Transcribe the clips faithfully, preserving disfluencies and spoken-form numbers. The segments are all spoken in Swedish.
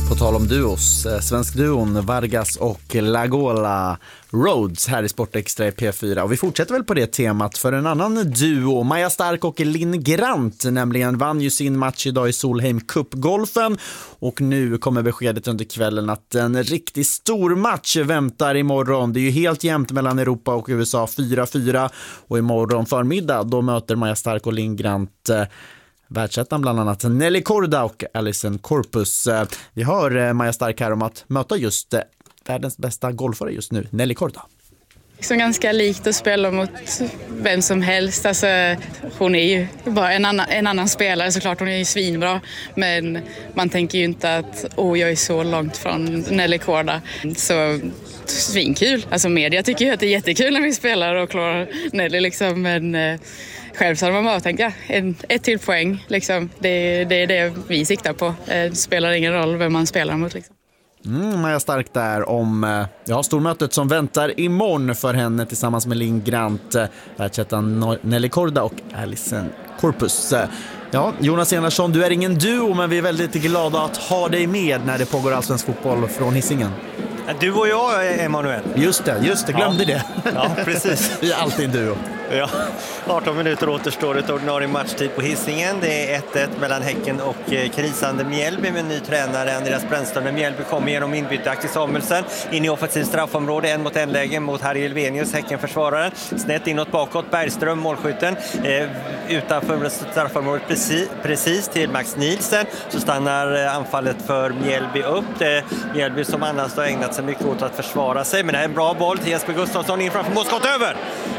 På tal om duos, svensk duon Vargas och Lagola Rhodes här i Sportextra i P fyra. Och vi fortsätter väl på det temat för en annan duo. Maja Stark och Linn Grant nämligen vann ju sin match idag i Solheim Cup-golfen. Och nu kommer beskedet under kvällen att en riktigt stor match väntar imorgon. Det är ju helt jämnt mellan Europa och U S A, fyra fyra. Och imorgon förmiddag då möter Maja Stark och Linn Grant eh, världsettan bland annat Nelly Korda och Alison Corpus. Vi hör Maja Stark här om att möta just världens bästa golfare just nu, Nelly Korda. Liksom ganska likt att spela mot vem som helst. Alltså, hon är ju bara en annan, en annan spelare såklart, hon är ju svinbra. Men man tänker ju inte att oh, jag är så långt från Nelly Korda. Så svinkul. Alltså media tycker ju att det är jättekul när vi spelar och klarar Nelly liksom, men eh, själv så hade man bara tänkt, ja, en, ett till poäng liksom. Det, det är det vi siktar på. Det spelar ingen roll vem man spelar mot liksom. Mm, Maja Stark där om ja, stormötet som väntar imorgon för henne tillsammans med Linn Grant, världsettan Nelly Korda och Alison Corpus. Ja, Jonas Enarsson, du är ingen duo, men vi är väldigt glada att ha dig med när det pågår allsvensk fotboll från Hisingen. Du och jag, Emanuel. Just det, just det, glömde ja. det. Ja, precis. Vi är alltid en duo. Ja, arton minuter återstår ett ordinarie matchtid på Hisingen. Det är ett ett mellan Häcken och krisande Mjällby med ny tränare Andreas Brännström. Mjällby kommer genom inbyte Axel Samuelsson in i offensiv straffområde, en mot en läge mot Harry Elvenius, Häcken-försvararen. Snett inåt bakåt, Bergström, målskytten, eh, utanför straffområdet precis, precis till Max Nielsen. Så stannar anfallet för Mjällby upp. Det Mjällby som annars har ägnat sig mycket åt att försvara sig. Men det är en bra boll till Jesper Gustafsson in framför målskott över.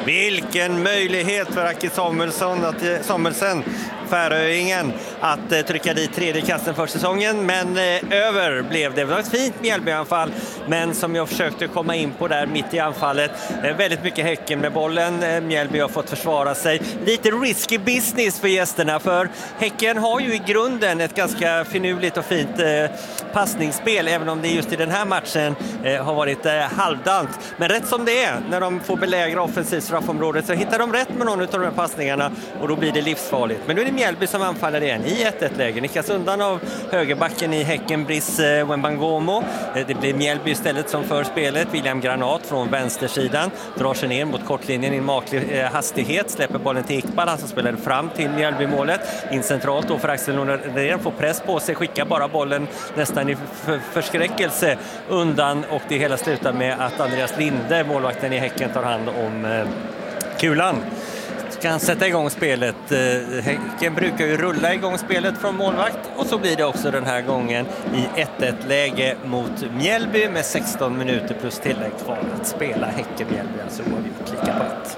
Vilken möjlighet för Axel Samuelsson att Samuelsson Färöingen att eh, trycka dit tredje kasten för säsongen, men eh, över blev det. Det var ett fint Mjällby-anfall, men som jag försökte komma in på där mitt i anfallet, eh, väldigt mycket Häcken med bollen. eh, Mjällby har fått försvara sig. Lite risky business för gästerna, för Häcken har ju i grunden ett ganska finurligt och fint eh, passningsspel, även om det just i den här matchen eh, har varit eh, halvdant. Men rätt som det är, när de får belägra offensivt straffområdet, så hittar de rätt med någon av de här passningarna och då blir det livsfarligt. Men nu är det Mjällby som anfaller igen i ett ett-läge. Nickas undan av högerbacken i Häcken, Brice Wembangomo. Det blir Mjällby istället som för spelet. William Granat från vänstersidan drar sig ner mot kortlinjen i en maklig hastighet. Släpper bollen till Iqbal, han som spelade fram till Mjällby-målet. In centralt då för Axel Norén, får press på sig, skickar bara bollen nästan i förskräckelse undan, och det hela slutar med att Andreas Linde, målvakten i Häcken, tar hand om kulan. Kan sätta igång spelet. Häcken brukar ju rulla igång spelet från målvakt, och så blir det också den här gången i ett ett-läge mot Mjällby med sexton minuter plus tillägg kvar att spela. Häcken-Mjällby alltså oavgjort lika på ett.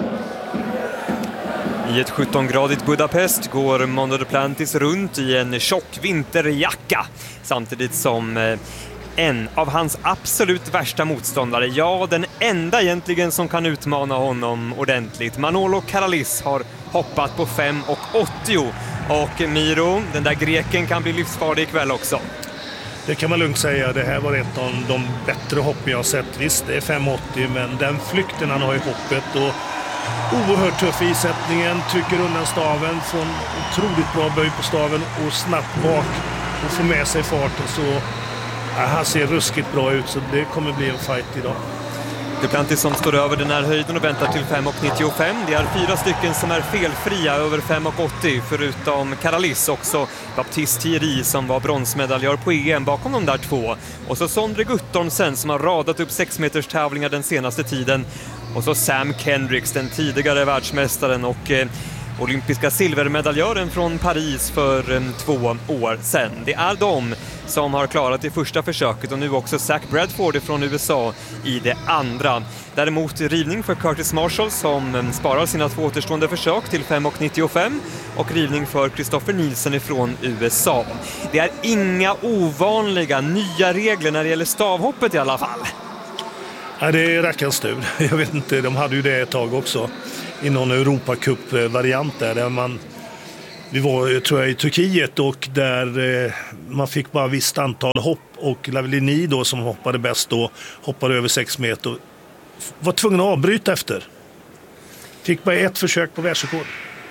I ett sjutton-gradigt Budapest går Mondo Duplantis runt i en tjock vinterjacka, samtidigt som en av hans absolut värsta motståndare, ja den enda egentligen som kan utmana honom ordentligt, Manolo Karalis, har hoppat på fem åttio. Och Miro, den där greken, kan bli livsfarlig ikväll också. Det kan man lugnt säga. Det här var ett av de bättre hopp jag har sett. Visst, det är fem åttio, men den flykten han har i hoppet och oerhört tuff isättningen, trycker undan staven, får en otroligt bra böj på staven och snabbt bak och får med sig farten, så ja, han ser ruskigt bra ut, så det kommer bli en fight idag. Duplantis som står över den här höjden och väntar till fem nittiofem. Det är fyra stycken som är felfria över fem åttio, förutom Karalis, också Baptiste Thierry som var bronsmedaljör på E M bakom de där två. Och så Sondre Guttormsen som har radat upp sex meters tävlingar den senaste tiden. Och så Sam Kendricks, den tidigare världsmästaren och eh, olympiska silvermedaljören från Paris för eh, två år sedan. Det är de som har klarat det första försöket, och nu också Zach Bradford från U S A i det andra. Däremot rivning för Curtis Marshall som eh, sparar sina två återstående försök till fem nittiofem, och rivning för Christopher Nielsen från U S A. Det är inga ovanliga nya regler när det gäller stavhoppet i alla fall. Ja, det är rackarns tur. Jag vet inte, de hade ju det ett tag också i någon Europacup-variant där, där man, vi var tror jag i Turkiet, och där eh, man fick bara visst antal hopp, och Lavellini då som hoppade bäst då hoppade över sex meter och var tvungen att avbryta efter. Fick bara ett försök på världsrekord.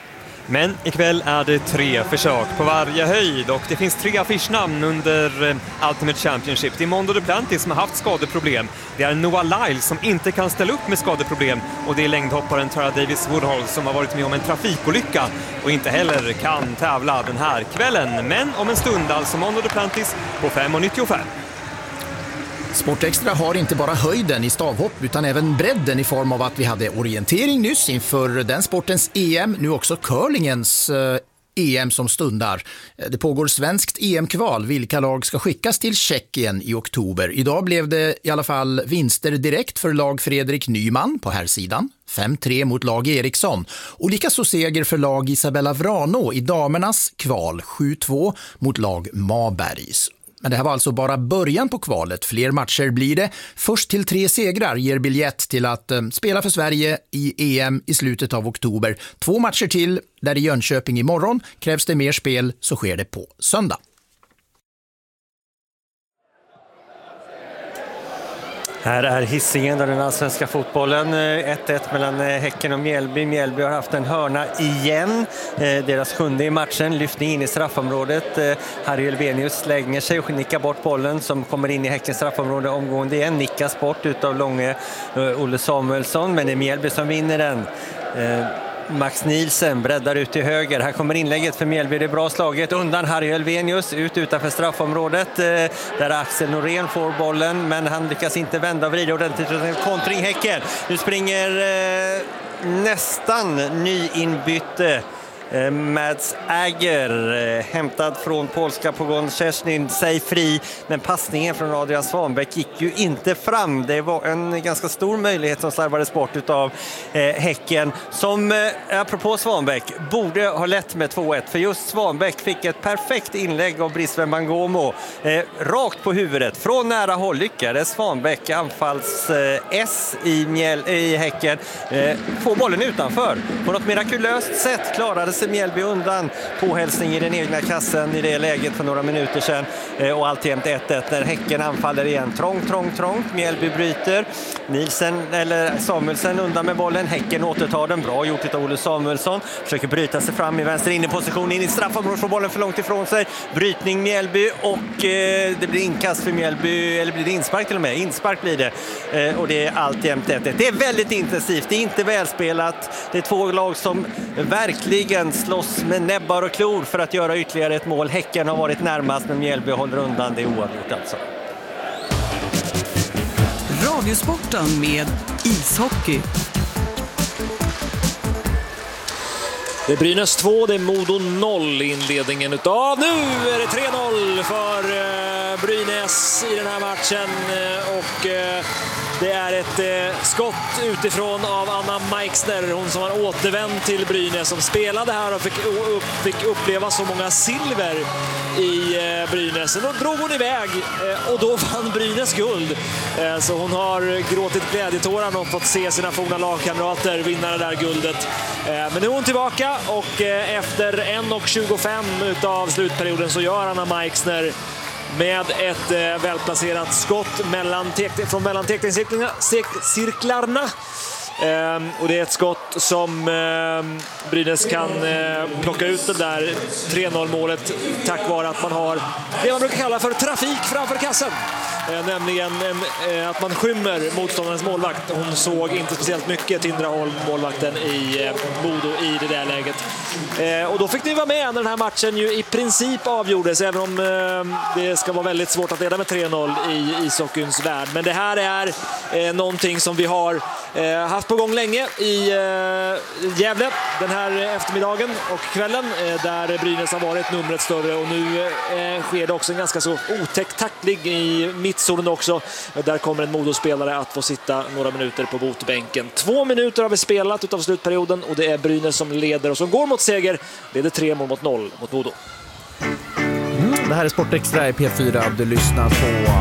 Men ikväll är det tre försök på varje höjd och det finns tre affischnamn under Ultimate Championship. Det är Mondo Duplantis som har haft skadeproblem. Det är Noah Lyles som inte kan ställa upp med skadeproblem och det är längdhopparen Tara Davis Woodhull som har varit med om en trafikolycka och inte heller kan tävla den här kvällen. Men om en stund alltså Mondo Duplantis på fem nittiofem. Sportextra har inte bara höjden i stavhopp utan även bredden i form av att vi hade orientering nyss inför den sportens E M, nu också curlingens eh, E M som stundar. Det pågår svenskt E M-kval, vilka lag ska skickas till Tjeckien i oktober. Idag blev det i alla fall vinster direkt för lag Fredrik Nyman på här sidan. fem tre mot lag Eriksson. Och likaså seger för lag Isabella Vrano i damernas kval sju två mot lag Mabergs. Men det här var alltså bara början på kvalet. Fler matcher blir det. Först till tre segrar ger biljett till att eh, spela för Sverige i E M i slutet av oktober. Två matcher till, där i Jönköping imorgon. Krävs det mer spel så sker det på söndag. Här är Hisingen och den allsvenska fotbollen. ett ett mellan Häcken och Mjällby. Mjällby har haft en hörna igen. Deras sjunde i matchen. Lyftning in i straffområdet. Harry Elvenius lägger sig och nickar bort bollen som kommer in i Häckens straffområde omgående igen. Nickas bort utav långe Olle Samuelsson. Men det är Mjällby som vinner den. Max Nielsen breddar ut till höger. Här kommer inlägget för Mjällby. Det är bra slaget undan Harry Elvenius ut utanför straffområdet där Axel Norén får bollen men han lyckas inte vända och vrida ordentligt utan kontring Häcken. Nu springer eh, nästan nyinbytte eh, Mads Äger eh, hämtad från polska Pogon Szczesny sig fri men passningen från Adrian Svanbäck gick ju inte fram. Det var en ganska stor möjlighet som slarvades bort utav eh, Häcken som eh, apropå Svanbäck borde ha lett med två ett för just Svanbäck fick ett perfekt inlägg av Brisbane Bangomo eh, rakt på huvudet från nära håll. Lyckades Svanbäck anfalls eh, S i, Mjäl, i Häcken eh, få bollen utanför. På något mirakulöst sätt klarade sig Mjällby undan påhälsning i den egna kassen i det läget för några minuter sedan eh, och alltjämt ett ett när Häcken anfaller igen. Trångt, trångt, trångt. Mjällby bryter. Nielsen eller Samuelsson undan med bollen. Häcken återtar den. Bra gjort av Olle Samuelsson. Försöker bryta sig fram i vänster in i position in i straffområdet får bollen för långt ifrån sig. Brytning Mjällby och eh, det blir inkast för Mjällby eller blir det inspark till och med. Inspark blir det eh, och det är alltjämt ett ett. Det är väldigt intensivt. Det är inte välspelat. Det är två lag som verkligen slåss med näbbar och klor för att göra ytterligare ett mål. Häcken har varit närmast men Mjällby håller undan. Det är oavgjort alltså. Radiosporten med ishockey. Det är Brynäs två, det är Modo noll i inledningen utav. Nu är det tre noll för eh, Brynäs i den här matchen och eh, det är ett eh, skott utifrån av Anna Meixner, hon som har återvänt till Brynäs, som spelade här och fick, upp, fick uppleva så många silver i eh, Brynäs. Då drog hon iväg eh, och då vann Brynäs guld. Eh, så hon har gråtit glädjetårar och fått se sina forna lagkamrater vinna det där guldet. Eh, men nu är hon tillbaka och eh, efter en tjugofem utav slutperioden så gör Anna Meixner med ett eh, välplacerat skott mellan tek- från mellan teckningscirklarna. Ehm, och det är ett skott som eh, Brynäs kan eh, plocka ut det där tre noll målet tack vare att man har det man brukar kalla för trafik framför kassen. Eh, nämligen en, eh, att man skymmer motståndarens målvakt. Hon såg inte speciellt mycket, Tindra Holm, målvakten i eh, Modo i det där läget. Eh, och då fick ni vara med när den här matchen ju i princip avgjordes, även om eh, det ska vara väldigt svårt att leda med tre noll i ishockeyns värld. Men det här är eh, någonting som vi har eh, haft på gång länge i eh, Gävle den här eftermiddagen och kvällen eh, där Brynäs har varit numret större och nu eh, sker det också en ganska så otäck tackling i mittzonen också. Där kommer en Modospelare att få sitta några minuter på botbänken. Två minuter har vi spelat utav slutperioden och det är Brynäs som leder och som går mot seger. Leder tre mål mot noll mot Modo. Mm, det här är Sportextra i P fyra. Du lyssnar på